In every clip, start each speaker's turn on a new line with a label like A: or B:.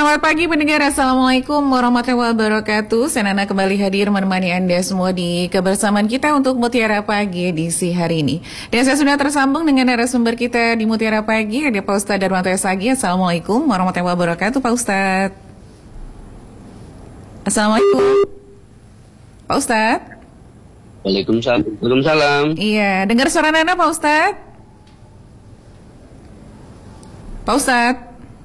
A: Selamat pagi pendengar, Assalamualaikum warahmatullahi wabarakatuh. Saya Nana kembali hadir menemani Anda semua di kebersamaan kita untuk Mutiara Pagi edisi hari ini. Dan saya sudah tersambung dengan narasumber kita di Mutiara Pagi, ada Pak Ustadz Darmanto Sagi. Assalamualaikum warahmatullahi wabarakatuh, Pak Ustadz. Assalamualaikum, Pak Ustadz.
B: Waalaikumsalam.
A: Iya, dengar suara Nana Pak Ustadz? Pak Ustadz.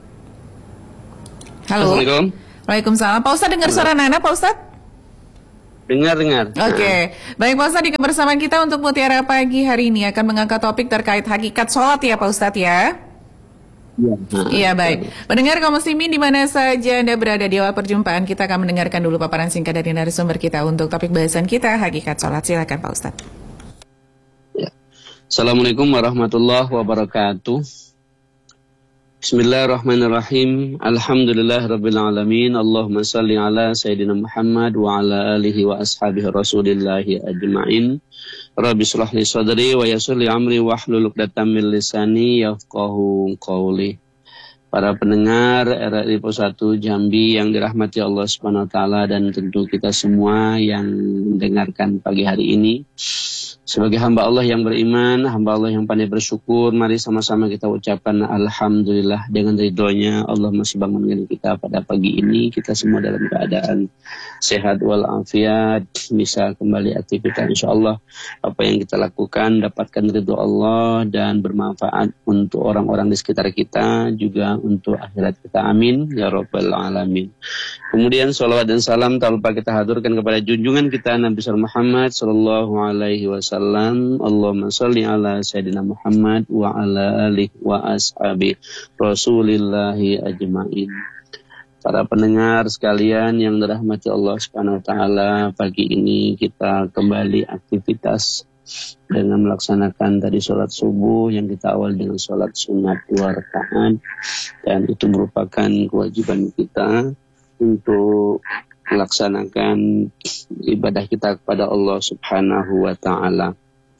A: Halo.
B: Assalamualaikum.
A: Waalaikumsalam. Pak Ustadz dengar suara Nana, Pak Ustadz?
B: Dengar.
A: Oke. Baik Pak Ustadz, di kebersamaan kita untuk Mutiara Pagi hari ini akan mengangkat topik terkait hakikat sholat ya Pak Ustadz ya? Iya baik. Pendengar kaum muslimin di mana saja Anda berada, di awal perjumpaan kita akan mendengarkan dulu paparan singkat dari narasumber kita untuk topik bahasan kita, hakikat sholat. Silakan Pak Ustadz.
B: Ya. Assalamualaikum warahmatullahi wabarakatuh. Bismillahirrahmanirrahim. Alhamdulillahirabbil alamin. Allahumma shalli ala sayyidina Muhammad wa ala alihi wa ashabihi rasulillahi ajma'in. Rabbi shrah li sadri wa yassir li amri wahlul 'uqdatam min lisani yafqahu qawli. Para pendengar RRI Pos 1 Jambi yang dirahmati Allah Subhanahu wa taala, dan tentu kita semua yang mendengarkan pagi hari ini. Sebagai hamba Allah yang beriman, hamba Allah yang pandai bersyukur, mari sama-sama kita ucapkan alhamdulillah dengan ridhonya Allah masih bangunkan kita pada pagi ini. Kita semua dalam keadaan sehat walafiat, bisa kembali aktivitas insyaallah. Apa yang kita lakukan dapatkan ridho Allah dan bermanfaat untuk orang-orang di sekitar kita, juga untuk akhirat kita. Amin ya rabbal alamin. Kemudian salawat dan salam tak lupa kita haturkan kepada junjungan kita Nabi Muhammad sallallahu alaihi wasallam. Allahumma shalli ala sayyidina Muhammad wa ala alihi wa ashabi rasulillahi ajma'in. Para pendengar sekalian yang dirahmati Allah Subhanahu wa taala, pagi ini kita kembali aktivitas dengan melaksanakan tadi sholat subuh yang kita awal dengan sholat sunat 2 rakaat, dan itu merupakan kewajiban kita untuk melaksanakan ibadah kita kepada Allah Subhanahu wa taala.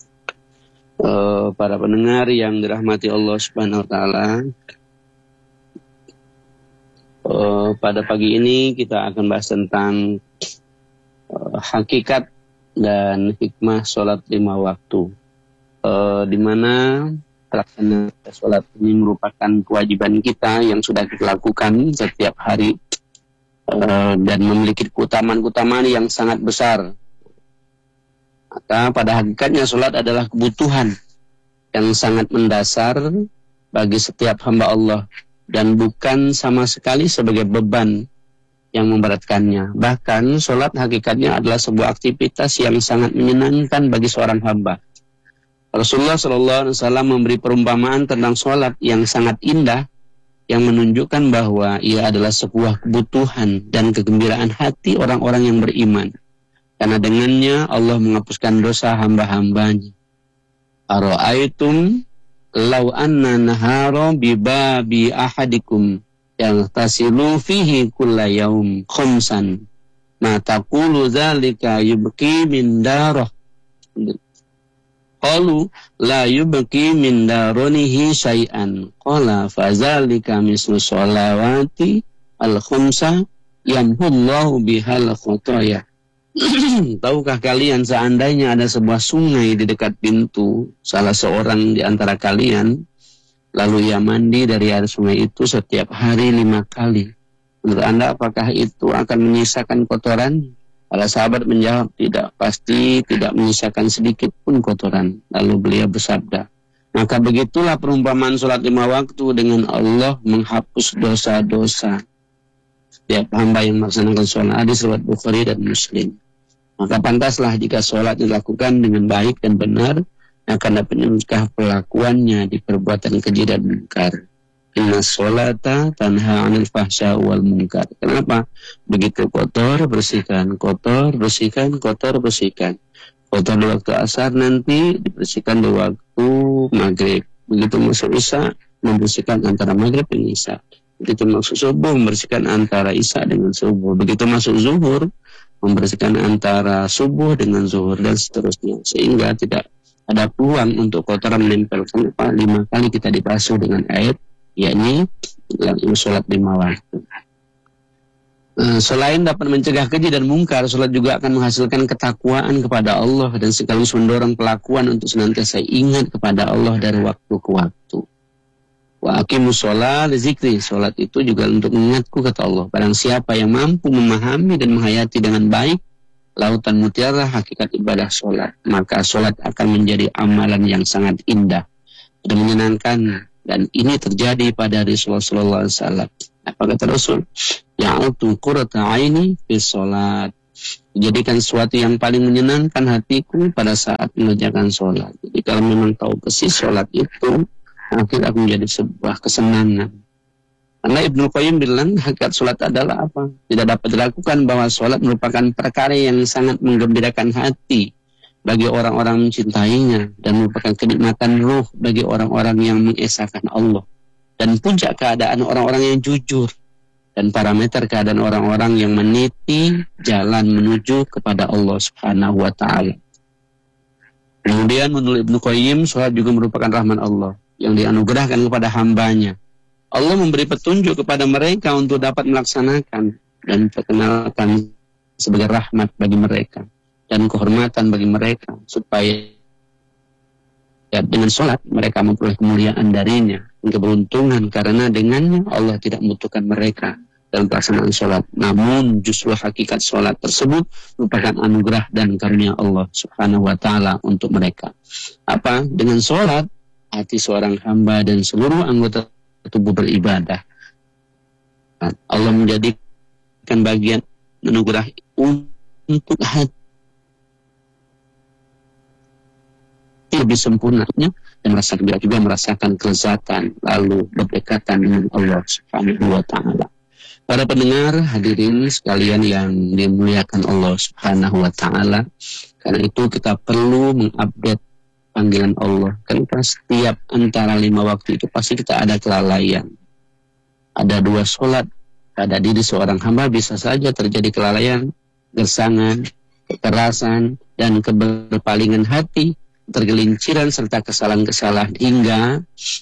B: Para pendengar yang dirahmati Allah Subhanahu wa taala, pada pagi ini kita akan bahas tentang hakikat dan hikmah sholat 5 waktu, di mana pelaksanaan sholat ini merupakan kewajiban kita yang sudah kita lakukan setiap hari, dan memiliki keutamaan-keutamaan yang sangat besar. Maka pada hakikatnya sholat adalah kebutuhan yang sangat mendasar bagi setiap hamba Allah, dan bukan sama sekali sebagai beban yang memberatkannya. Bahkan sholat hakikatnya adalah sebuah aktivitas yang sangat menyenangkan bagi seorang hamba. Rasulullah SAW memberi perumpamaan tentang sholat yang sangat indah, yang menunjukkan bahwa ia adalah sebuah kebutuhan dan kegembiraan hati orang-orang yang beriman. Karena dengannya Allah menghapuskan dosa hamba-hambanya. Ara'aitum law anna nahara bibabi ahadikum yang tasilu fihi kulla yaum khamsan ma taqulu dzalika yubki min darah. Qalu la yubki min daronihi syai'an. Qala fazalika mislu sholawati al-khumsa yamhullahu bihal khotaya. Tahukah kalian seandainya ada sebuah sungai di dekat pintu salah seorang di antara kalian, lalu ia mandi dari air sungai itu setiap hari 5 kali. Menurut Anda apakah itu akan menyisakan kotoran? Para sahabat menjawab, tidak, pasti tidak menyisakan sedikit pun kotoran. Lalu beliau bersabda, maka begitulah perumpamaan sholat 5 waktu dengan Allah menghapus dosa-dosa setiap hamba yang melaksanakan sholat. Hadis riwayat Bukhari dan Muslim. Maka pantaslah jika sholat dilakukan dengan baik dan benar, akan dapat mencegah pelakuannya di perbuatan keji dan munkar. Inna sholata tanha 'anil fahsya wal munkar. Kenapa? Begitu kotor, bersihkan. Kotor, bersihkan. Kotor, bersihkan. Kotor di waktu asar, nanti dibersihkan di waktu maghrib. Begitu masuk isya, membersihkan antara maghrib dan isya. Begitu masuk subuh, membersihkan antara isya dengan subuh. Begitu masuk zuhur, membersihkan antara subuh dengan zuhur, dan seterusnya. Sehingga tidak ada peluang untuk kotoran menempel. Kenapa? 5 kali kita dibasuh dengan air, yakni sholat 5 waktu. Selain dapat mencegah keji dan mungkar, sholat juga akan menghasilkan ketakwaan kepada Allah dan sekaligus mendorong pelakuan untuk senantiasa ingat kepada Allah dari waktu ke waktu. Wa aqimus sholat zikri, sholat itu juga untuk mengingatku kata Allah. Barang siapa yang mampu memahami dan menghayati dengan baik lautan mutiara hakikat ibadah sholat, maka sholat akan menjadi amalan yang sangat indah dan menyenangkan. Dan ini terjadi pada Rasulullah sallallahu alaihi wasallam. Apa kata Rasul? Ya'utu qurrata aini fi sholat. Jadikan sesuatu yang paling menyenangkan hatiku pada saat mengerjakan sholat. Jadi kalau memang tahu persis sholat itu akhirnya akan menjadi sebuah kesenangan. Karena Ibnu Qayyim bilang hakikat sholat adalah apa? Tidak dapat dilakukan bahwa sholat merupakan perkara yang sangat menggembirakan hati bagi orang-orang mencintainya dan merupakan kenikmatan ruh bagi orang-orang yang mengesahkan Allah dan puncak keadaan orang-orang yang jujur dan parameter keadaan orang-orang yang meniti jalan menuju kepada Allah Subhanahu wa taala. Kemudian menurut Ibnu Qayyim, sholat juga merupakan rahmat Allah yang dianugerahkan kepada hambanya. Allah memberi petunjuk kepada mereka untuk dapat melaksanakan dan perkenalkan sebagai rahmat bagi mereka dan kehormatan bagi mereka supaya dengan sholat mereka memperoleh kemuliaan darinya dan keberuntungan karena dengannya Allah tidak membutuhkan mereka dalam pelaksanaan sholat. Namun justru hakikat sholat tersebut merupakan anugerah dan karunia Allah Subhanahu wa taala untuk mereka. Apa? Dengan sholat hati seorang hamba dan seluruh anggota tubuh beribadah. Allah menjadikan bagian anugerah untuk hati lebih sempurnanya dan juga merasakan kelezatan lalu berdekatan dengan Allah Subhanahu wa taala. Para pendengar hadirin sekalian yang dimuliakan Allah Subhanahu wa taala, karena itu kita perlu mengupdate panggilan Allah. Karena setiap antara 5 waktu itu pasti kita ada kelalaian. Ada 2 sholat pada diri seorang hamba bisa saja terjadi kelalaian, gersangan, kekerasan, dan keberpalingan hati, tergelinciran serta kesalahan-kesalahan hingga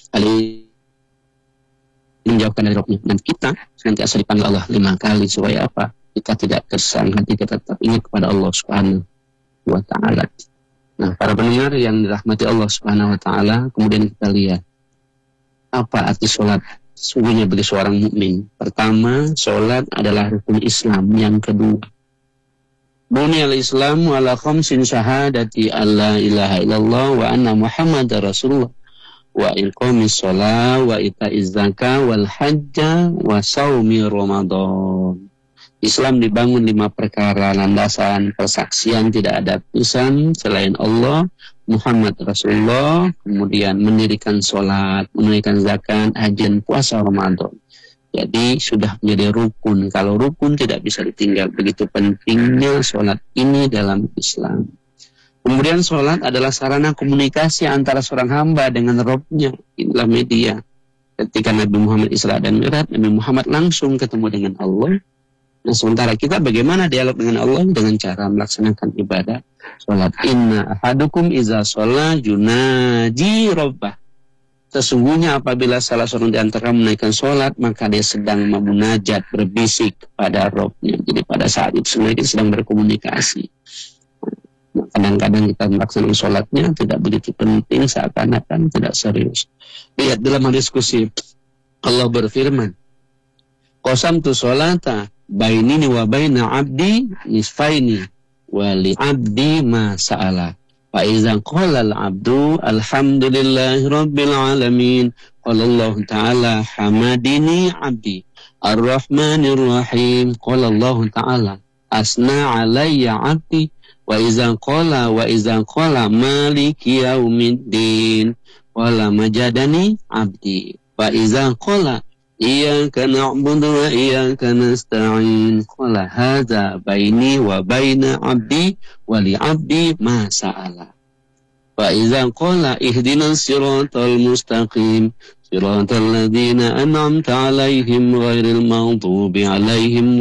B: menjauhkan dari rohnya. Dan kita senantiasa dipanggil Allah 5 kali supaya apa? Kita tidak gersang, hati kita tetap ingat kepada Allah Subhanahu wa taala. Nah, para pendengar yang dirahmati Allah Subhanahu wa taala, kemudian kita lihat apa arti sholat sesungguhnya bagi seorang mukmin. Pertama, sholat adalah rukun Islam. Yang kedua, Bunyal Islamu ala khamsin syahadati alla ilaha illallah wa anna Muhammadar Rasulullah wa iqamis shalah wa ita'iz zakah wal hajja wa shaumi Ramadan. Islam dibangun 5 perkara landasan persaksian tidak ada Tuhan selain Allah, Muhammad Rasulullah, kemudian mendirikan sholat, menunaikan zakat, haji dan puasa Ramadan. Jadi sudah menjadi rukun. Kalau rukun tidak bisa ditinggal. Begitu pentingnya sholat ini dalam Islam. Kemudian sholat adalah sarana komunikasi antara seorang hamba dengan Rabb-nya. Inilah media. Ketika Nabi Muhammad Isra dan Mi'raj, Nabi Muhammad langsung ketemu dengan Allah. Nah, sementara kita bagaimana dialog dengan Allah? Dengan cara melaksanakan ibadah sholat. Inna ahadukum iza sholat yunaji Rabbah. Sesungguhnya apabila salah seorang di antara menaikkan sholat, maka dia sedang memunajat, berbisik kepada Rabb-nya. Jadi pada saat itu sebenarnya kita sedang berkomunikasi. Nah, kadang-kadang kita melaksanakan sholatnya tidak begitu penting, seakan-akan tidak serius. Lihat dalam hadis qudsi, Allah berfirman, qasamtu sholata bainini wa baina abdi nisfaini wa li abdi ma sa'ala. Fa'izan qala al-abdu alhamdulillahi rabbil alamin qala Allah ta'ala hamadini abdi ar-rahmanir rahim qala Allah ta'ala asna alayya abdi wa izan qala maliki yaumiddin wala majadani abdi wa izan qala iyyaka na'budu wa iyyaka nasta'in qala hadza baini wa baina abdi wa li abdi ma sa'ala fa idza qala ihdinas siratal mustaqim siratal ladzina an'amta 'alaihim ghairil maghdubi 'alaihim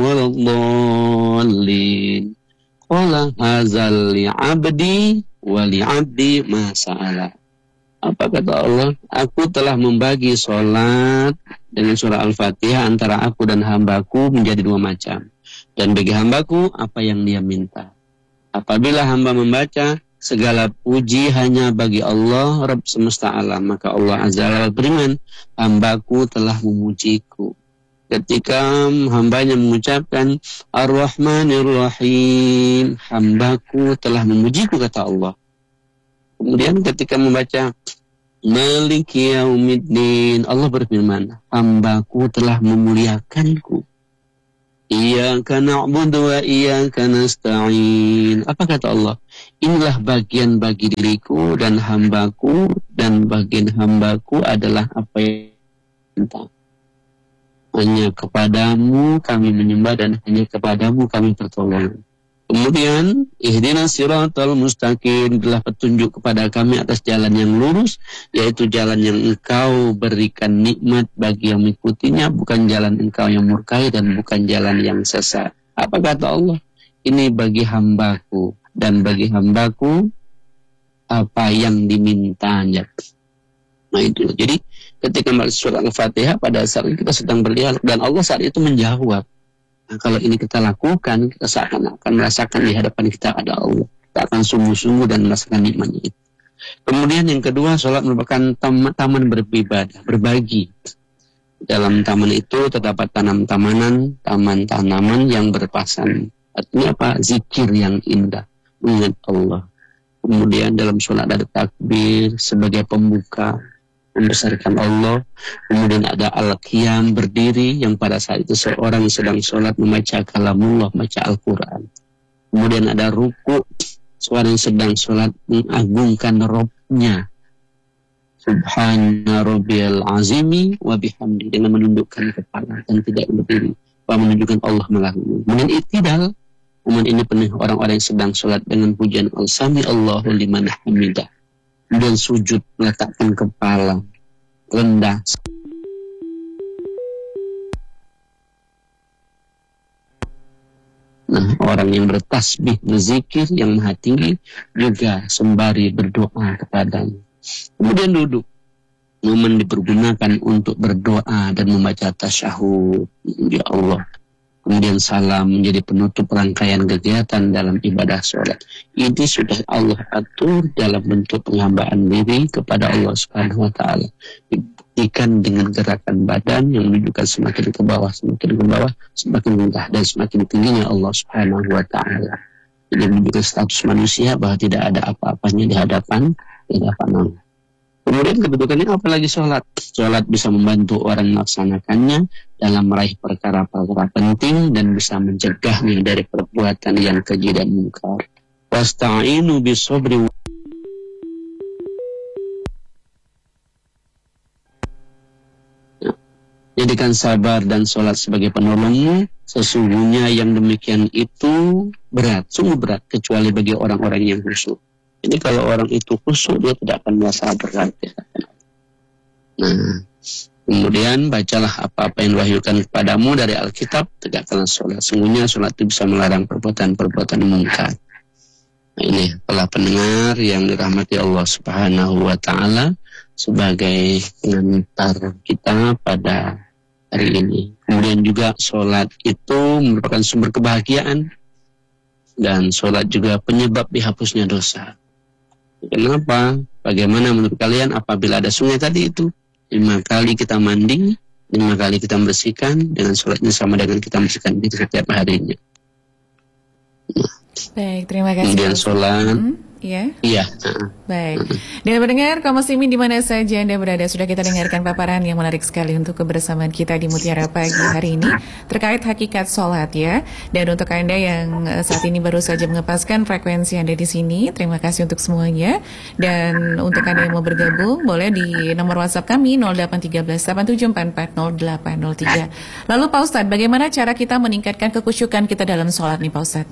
B: waladdallin qala hadzal li abdi wa li abdi ma sa'ala. Apa kata Allah? Aku telah membagi sholat dengan surah Al-Fatihah antara aku dan hambaku menjadi 2 macam. dan bagi hambaku apa yang dia minta. Apabila hamba membaca segala puji hanya bagi Allah Rabb semesta alam, maka Allah Azza wa Jalla beriman, hambaku telah memujiku. Ketika hambanya mengucapkan Ar-Rahmanir Rahim, hambaku telah memujiku, kata Allah. Kemudian ketika membaca Maliki Yaumiddin, Allah berfirman, hambaku telah memuliakanku. Iyyaka na'budu wa iyyaka nasta'in. Apa kata Allah? Inilah bagian bagi diriku dan hambaku, dan bagian hambaku adalah apa yang minta. Hanya kepadamu kami menyembah dan hanya kepadamu kami pertolongan. Kemudian, ihdinas siratal mustaqim, adalah petunjuk kepada kami atas jalan yang lurus, yaitu jalan yang engkau berikan nikmat bagi yang mengikutinya, bukan jalan engkau yang murkai dan bukan jalan yang sesat. Apa kata Allah? Ini bagi hambaku, dan bagi hambaku apa yang dimintanya. Nah itu, jadi ketika membaca surat Al-Fatihah, pada saat itu kita sedang berdialog, dan Allah saat itu menjawab. Nah, kalau ini kita lakukan, kita akan merasakan di hadapan kita ada Allah. Kita akan sungguh-sungguh dan merasakan nikmatnya itu. Kemudian yang kedua, sholat merupakan taman beribadah, berbagi. Dalam taman itu terdapat taman-tanaman yang berpasan. Artinya apa? Zikir yang indah, mengingat Allah. Kemudian dalam sholat ada takbir sebagai pembuka, membesarkan Allah. Kemudian ada al-qiyam, berdiri, yang pada saat itu seorang sedang sholat membaca kalamullah, membaca Al-Quran. Kemudian ada ruku, seorang yang sedang sholat mengagungkan Rabb-nya. Subhana rabbiyal azimi wa bihamdi, dengan menundukkan kepala dan tidak berdiri, menunjukkan Allah melalui. Kemudian iktidal, momen ini penuh orang-orang yang sedang sholat dengan pujian al-sami Allahu liman hamidah. Dan sujud, meletakkan kepala rendah. Nah, orang yang bertasbih, berzikir yang maha tinggi juga sembari berdoa kepadanya. Kemudian duduk, momen dipergunakan untuk berdoa dan membaca tasyahud, ya Allah. Kemudian salam menjadi penutup rangkaian kegiatan dalam ibadah sholat. Ini sudah Allah atur dalam bentuk penghambaan diri kepada Allah Subhanahu wa Ta'ala. Dibuktikan dengan gerakan badan yang menunjukkan semakin ke bawah, semakin rendah dan semakin tingginya Allah Subhanahu wa Ta'ala. Jadi menunjukkan status manusia bahwa tidak ada apa-apanya di hadapan Allah. Kemudian kedudukannya apalagi sholat. Sholat bisa membantu orang melaksanakannya dalam meraih perkara-perkara penting dan bisa mencegahnya dari perbuatan yang keji dan munkar. Wasta'inu bisobri. Jadikan sabar dan sholat sebagai penolongmu. Sesungguhnya yang demikian itu berat, sungguh berat, kecuali bagi orang-orang yang khusyuk. Jadi kalau orang itu khusyuk, dia tidak akan merasa berat. Nah, kemudian bacalah apa-apa yang diwahyukan kepadamu dari Alkitab, tegakkanlah sholat. Sungguhnya sholat itu bisa melarang perbuatan-perbuatan mungkar. Nah, ini para pendengar yang dirahmati Allah Subhanahu wa Ta'ala, sebagai pengantar kita pada hari ini. Kemudian juga sholat itu merupakan sumber kebahagiaan, dan sholat juga penyebab dihapusnya dosa. Kenapa? Bagaimana menurut kalian apabila ada sungai tadi itu? 5 kali kita mandi, 5 kali kita membersihkan, dengan sholatnya sama dengan kita membersihkan diri setiap harinya.
A: Baik, terima kasih.
B: Kemudian sholat. Iya.
A: Baik. Dan pendengar kaum muslimin di mana saja Anda berada, sudah kita dengarkan paparan yang menarik sekali untuk kebersamaan kita di Mutiara Pagi hari ini terkait hakikat sholat ya. Dan untuk Anda yang saat ini baru saja mengepaskan frekuensi Anda di sini, terima kasih untuk semuanya. Dan untuk Anda yang mau bergabung, boleh di nomor WhatsApp kami 0813 87440803. Lalu Pak Ustadz, bagaimana cara kita meningkatkan kekhusyukan kita dalam sholat nih Pak Ustadz?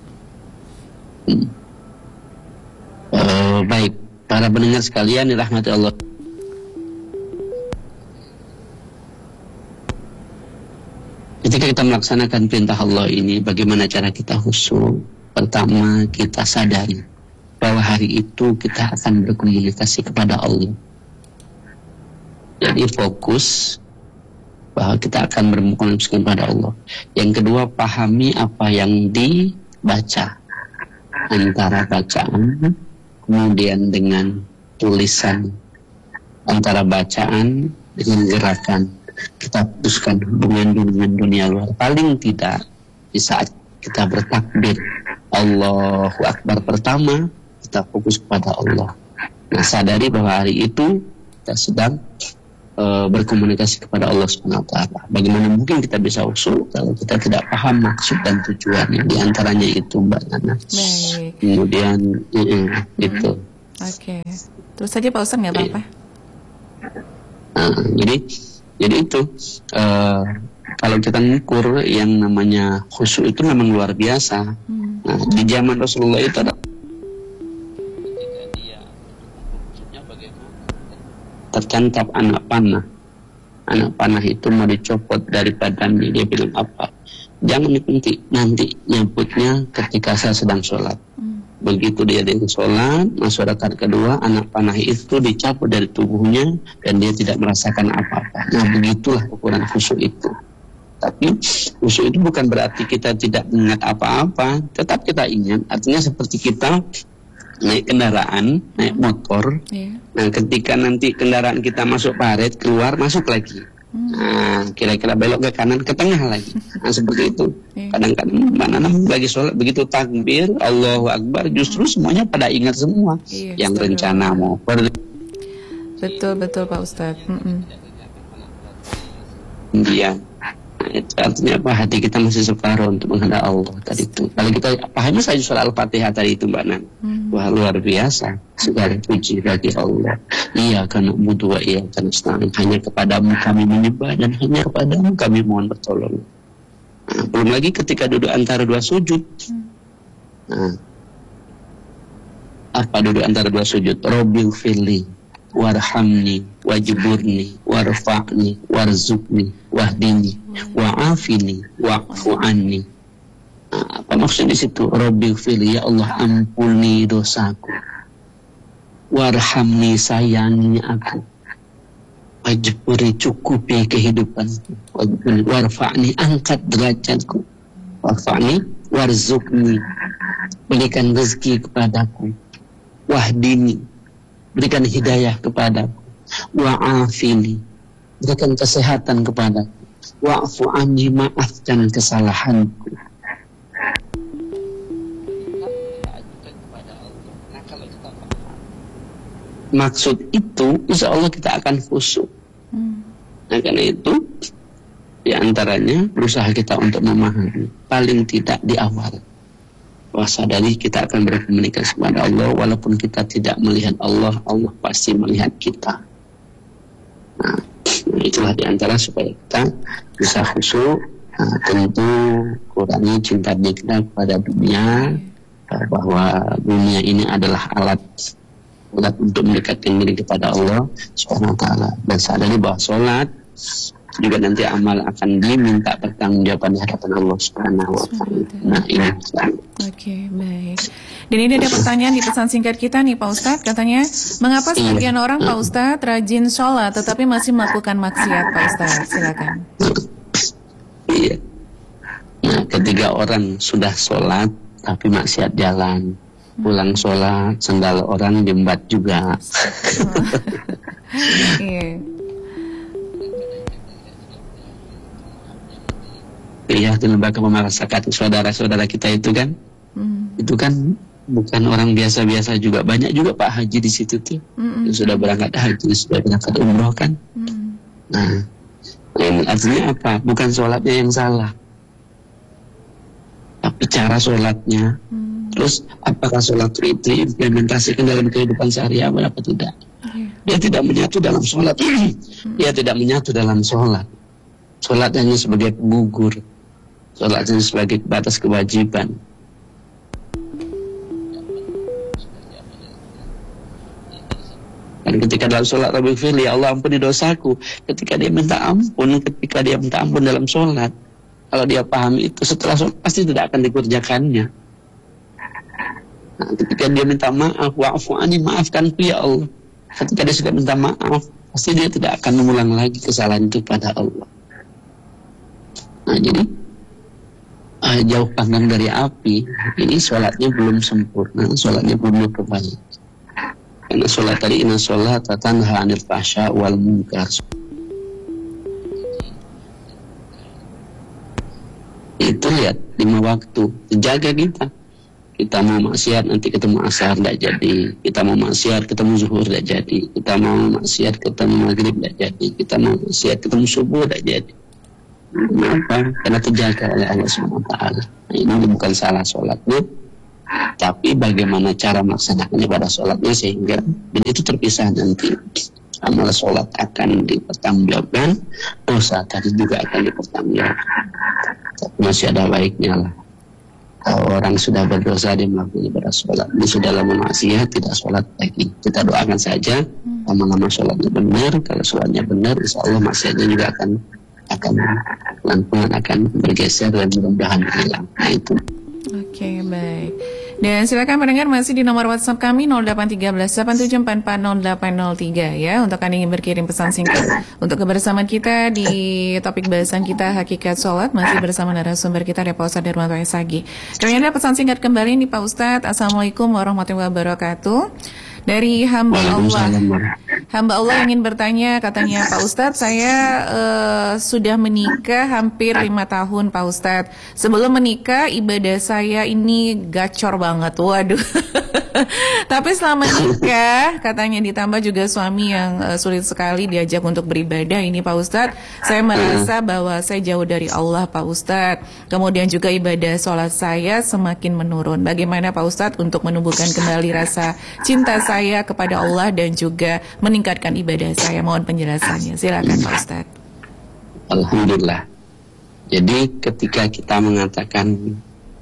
B: Baik, para pendengar sekalian dirahmati Allah. Ketika kita melaksanakan perintah Allah ini, bagaimana cara kita khusyuk? Pertama, kita sadari bahwa hari itu kita akan berkomunikasi kepada Allah. Jadi fokus bahwa kita akan berkomunikasi kepada Allah. Yang kedua, pahami apa yang dibaca, antara bacaan kemudian dengan tulisan, antara bacaan dengan gerakan. Kita putuskan hubungan dengan dunia luar. Paling tidak di saat kita bertakbir Allahu Akbar pertama, kita fokus kepada Allah. Nah, sadari bahwa hari itu kita sedang berkomunikasi kepada Allah Subhanahu wa taala. Bagaimana mungkin kita bisa usul kalau kita tidak paham maksud dan tujuannya? Di antaranya itu, Mbak Nana.
A: Baik.
B: Kemudian itu.
A: Oke. Terus saja Pak Ustaz, nggak apa-apa.
B: Jadi itu kalau kita ngukur yang namanya khusyuk itu memang luar biasa. Nah, di zaman Rasulullah itu ada tercantap anak panah itu mau dicopot dari badannya. Dia bilang apa? Jangan nanti nyebutnya ketika saya sedang sholat. Begitu dia dengan sholat, masuk rakaat kedua, anak panah itu dicabut dari tubuhnya dan dia tidak merasakan apa-apa. Nah, begitulah ukuran khusyuk itu. Tapi khusyuk itu bukan berarti kita tidak ingat apa-apa, tetap kita ingat. Artinya seperti kita naik kendaraan, naik motor. Nah, ketika nanti kendaraan kita masuk parit, keluar, masuk lagi. Nah, kira-kira belok ke kanan, ke tengah lagi. Nah, seperti itu. Kadang-kadang Mbak Nana lagi sholat, begitu takbir, Allahu Akbar, justru semuanya pada ingat semua. Yang rencana mau
A: Betul Pak Ustadz.
B: Iya. Itu artinya apa? Hati kita masih separuh untuk menghadap Allah tadi itu. Kalau kita pahami saja surah Al-Fatihah tadi itu, Mbak Nan. Wah, luar biasa. Segala puji bagi Allah. Iya karena butuh, iya karena senang. Hanya kepadamu kami menyembah dan hanya kepadamu kami mohon pertolongan. Nah, belum lagi ketika duduk antara dua sujud. Nah, apa duduk antara dua sujud? Rabbil firli warhamni wajburni warfa'ni warzukni wahdini wa'afini wa'fu anni. Nah, apa maksud di situ? Rabbil firli, ya Allah ampuni dosaku, warhamni sayangi aku, wajburi cukupi kehidupanku, warfa'ni angkat derajatku, warfa'ni warzukni berikan rezeki kepadaku, wahdini berikan hidayah kepadaku, wa'afini berikan kesehatan kepadaku, wa'fu anni maafkan kesalahanku. Maksud itu, insya Allah kita akan khusyuk. Nah, karena itu, di antaranya berusaha kita untuk memahami, paling tidak di awal, bahwa sadari kita akan berkomunikasi kepada Allah, walaupun kita tidak melihat Allah, Allah pasti melihat kita. Nah, itulah di antara supaya kita bisa khusyuk. Nah, tentu kurangi cinta kita kepada dunia, bahwa dunia ini adalah alat untuk mendekatkan diri kepada Allah Subhanahu wa taala, dan sadari bahwa sholat juga nanti amal akan diminta pertanggungjawaban di hadapan Allah Subhanahu wa taala. Nah, ini.
A: Oke, baik. Dan ini ada pertanyaan di pesan singkat kita nih Pak Ustadz, katanya, mengapa sebagian orang Pak Ustadz rajin sholat tetapi masih melakukan maksiat, Pak Ustadz? Silakan.
B: Iya. Nah, ketika orang sudah sholat tapi maksiat jalan, pulang sholat sendal orang jembat juga. Iya, di lembaga pemasyarakatan saudara-saudara kita itu kan, itu kan bukan orang biasa-biasa juga, banyak juga Pak Haji di situ tuh, yang sudah berangkat haji, sudah berangkat umroh kan. Nah, ini artinya apa? Bukan sholatnya yang salah, tapi cara sholatnya. Terus apakah sholat itu diimplementasikan dalam kehidupan sehari-hari apa tidak? Dia tidak menyatu dalam sholat. Dia tidak menyatu dalam sholat. Sholat hanya sebagai penggugur. Sholat hanya sebagai batas kewajiban. Dan ketika dalam sholat Rabbil firli, ya Allah ampuni dosaku. Ketika dia minta ampun dalam sholat, kalau dia paham itu, setelah sholat pasti tidak akan dikerjakannya. Nah, ketika dia minta maaf, wa'fu anni, maafkanku ya Allah. Ketika dia sudah minta maaf, pasti dia tidak akan mengulang lagi kesalahan itu pada Allah. Nah, jadi jauh panggang dari api, ini sholatnya belum sempurna, sholatnya belum diperbaiki. Karena sholat tadi, inna sholat tanha 'anil fahsya wal munkar. Itu lihat 5 waktu, jaga kita. Kita mau maksiat nanti ketemu asar tidak jadi, kita mau maksiat ketemu zuhur tidak jadi, kita mau maksiat ketemu maghrib tidak jadi, kita mau maksiat ketemu subuh tidak jadi. Kenapa? Karena terjaga oleh Allah SWT. Nah, ini bukan salah sholatnya, tapi bagaimana cara melaksanakannya pada sholatnya, sehingga dan itu terpisah nanti. Amal sholat akan dipertanggungjawabkan, dosa tadi juga akan dipertanggungjawabkan. Tapi masih ada baiknya lah. Kalau orang sudah berdosa dia melakukan ibadah sholat, dia sudah lama maksiat tidak sholat lagi, kita doakan saja lama-lama sholatnya benar. Kalau sholatnya benar, insya Allah maksiatnya juga akan pelan-pelan akan bergeser dan mudah-mudahan hilang. Nah itu.
A: Oke, baik. Dan silakan pendengar masih di nomor WhatsApp kami 0813 87440803 ya, untuk Anda ingin berkirim pesan singkat untuk kebersamaan kita di topik bahasan kita Hakikat Sholat, masih bersama narasumber kita ada Pak Ustadz Darmanto Esagi. Kami ada pesan singkat kembali nih Pak Ustadz. Assalamualaikum warahmatullahi wabarakatuh. Dari hamba Allah yang ingin bertanya, katanya Pak Ustadz, saya sudah menikah hampir 5 tahun Pak Ustadz. Sebelum menikah ibadah saya ini gacor banget, waduh. Tapi selama nikah, katanya ditambah juga suami yang sulit sekali diajak untuk beribadah ini Pak Ustadz, saya merasa bahwa saya jauh dari Allah Pak Ustadz. Kemudian juga ibadah sholat saya semakin menurun. Bagaimana Pak Ustadz untuk menumbuhkan kembali rasa cinta saya kepada Allah dan juga meningkatkan ibadah saya? Mohon penjelasannya, silakan Pak Ustadz.
B: Alhamdulillah. Jadi ketika kita mengatakan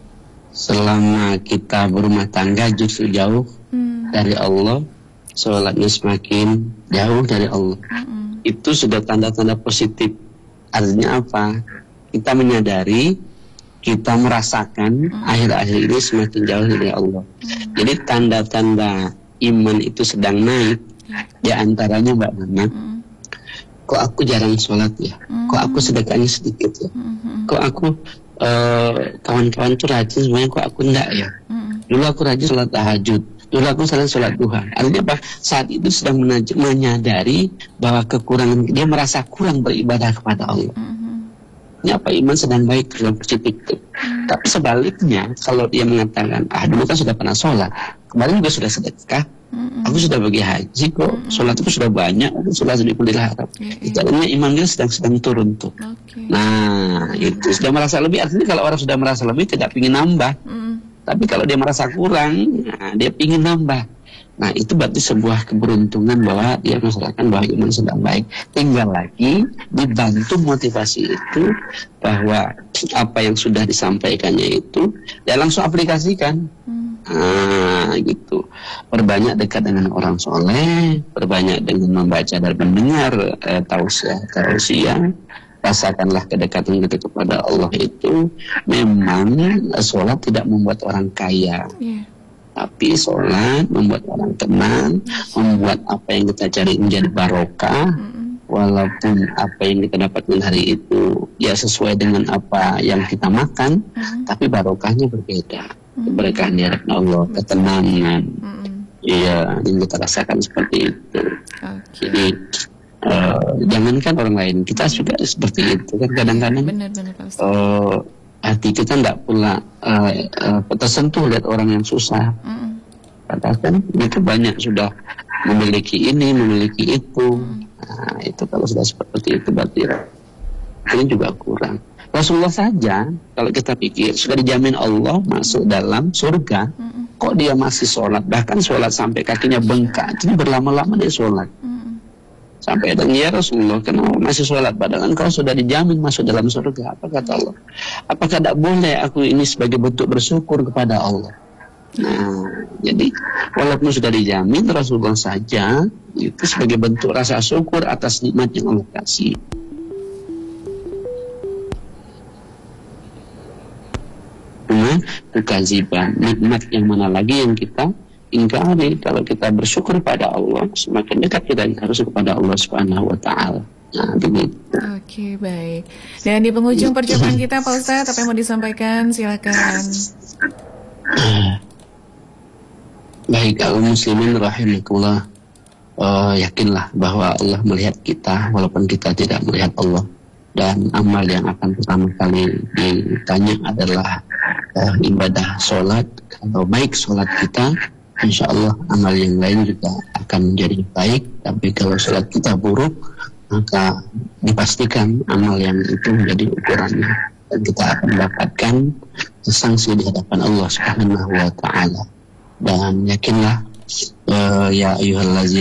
B: selama kita berumah tangga justru jauh dari Allah, sholatnya semakin jauh dari Allah, itu sudah tanda-tanda positif. Artinya apa? Kita menyadari, kita merasakan akhir-akhir ini semakin jauh dari Allah. Jadi tanda-tanda iman itu sedang naik. Di antaranya Mbak Nana, kok aku jarang sholat ya, kok aku sedekahnya sedikit ya, kok aku kawan-kawan tuh rajin semuanya, kok aku enggak ya. Dulu aku rajin sholat tahajud, dulu aku sering sholat duha. Artinya apa? Saat itu sedang menyadari bahwa kekurangan, dia merasa kurang beribadah kepada Allah. Ini apa? Iman sedang baik, sedang positif tuh. Tapi sebaliknya, kalau dia mengatakan, dulu kan sudah pernah sholat, kemarin juga sudah sedekah, aku sudah bagi haji kok, sholat itu sudah banyak, aku sudah alhamdulillah. Jadinya iman dia sedang turun tuh. Nah, itu sudah merasa lebih. Artinya kalau orang sudah merasa lebih tidak ingin nambah. Tapi kalau dia merasa kurang, dia ingin nambah. Nah, itu berarti sebuah keberuntungan bahwa dia merasakan bahwa iman sedang baik. Tinggal lagi dibantu motivasi itu, bahwa apa yang sudah disampaikannya itu dia langsung aplikasikan. Gitu. Perbanyak dekat dengan orang soleh, perbanyak dengan membaca dan mendengar tausiah. Rasakanlah kedekatan kita kepada Allah itu. Memang sholat tidak membuat orang kaya, tapi sholat membuat orang tenang, membuat apa yang kita cari menjadi barokah. Walaupun apa yang kita dapatkan hari itu ya sesuai dengan apa yang kita makan, tapi barokahnya berbeda. Keberkahan di hadapan Allah, ketenangan, iya, yang kita rasakan seperti itu. Jadi jangankan orang lain, kita juga seperti itu kan kadang-kadang. Hati kita tidak pula tersentuh lihat orang yang susah. Padahal kan itu banyak sudah memiliki ini, memiliki itu. Nah, itu kalau sudah seperti itu berarti ini juga kurang. Rasulullah saja kalau kita pikir sudah dijamin Allah masuk dalam surga, kok dia masih sholat, bahkan sholat sampai kakinya bengkak, jadi berlama-lama dia sholat. Sampai datang, ya Rasulullah, kenapa masih sholat padahal engkau sudah dijamin masuk dalam surga? Apa kata Allah? Apakah tidak boleh aku ini sebagai bentuk bersyukur kepada Allah? Nah, jadi walaupun sudah dijamin, Rasulullah saja itu sebagai bentuk rasa syukur atas nikmat yang Allah kasih. Bukan ziban, nikmat yang mana lagi yang kita ingkari. Kalau kita bersyukur pada Allah, semakin dekat kita harus kepada Allah Subhanahu wa taala. Nah, begitu.
A: Oke, baik. Dan di penghujung perjumpaan kita Pak Ustadz, apa yang mau disampaikan? Silakan.
B: Baik, kaum muslimin rahimakumullah. Yakinlah bahwa Allah melihat kita walaupun kita tidak melihat Allah. Dan amal yang akan pertama kali ditanya adalah ibadah sholat. Kalau baik sholat kita, insya Allah amal yang lain juga akan menjadi baik. Tapi kalau sholat kita buruk, maka dipastikan amal yang itu menjadi ukurannya, dan kita akan mendapatkan sanksi di hadapan Allah Subhanahu wa taala. Dan yakinlah ya ayyuhallazina